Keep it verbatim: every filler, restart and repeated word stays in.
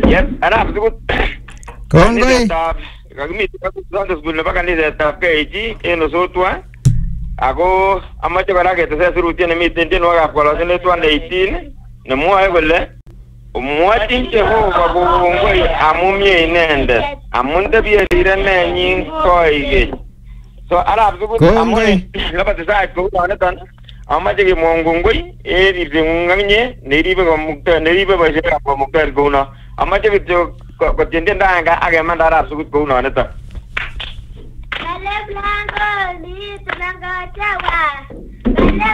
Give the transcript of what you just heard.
Yes, arap sukul. Kongoi. Kakimite Sunday school nebo kanisetab K A G en Osotwa. Ako amache kora ketese sirutiet nemiten tienwokikab kolosunet twenty eighteen nemwoe kole omwochin Jehova kongoi amun mie inendet amun tebie rirenenyin koigeny. So arap sukul amun labati sait kouniton amache kemwoun kongoi en ribsengung ak inye neribe komukta neribe boisietab komukta kouno. Amache kityo kotien tiendo agenge ak kemanda arap sukul kounoniton. Vale blanco, listo, blanco, chagua. Vale